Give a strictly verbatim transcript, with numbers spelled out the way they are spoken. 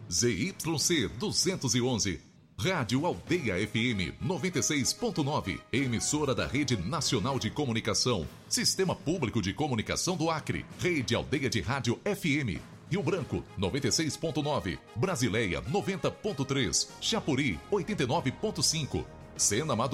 Z Y C duzentos e onze. Rádio Aldeia F M noventa e seis ponto nove, emissora da Rede Nacional de Comunicação, Sistema Público de Comunicação do Acre, Rede Aldeia de Rádio F M, Rio Branco noventa e seis ponto nove, Brasileia noventa ponto três, Chapuri oitenta e nove ponto cinco, Sena Madureira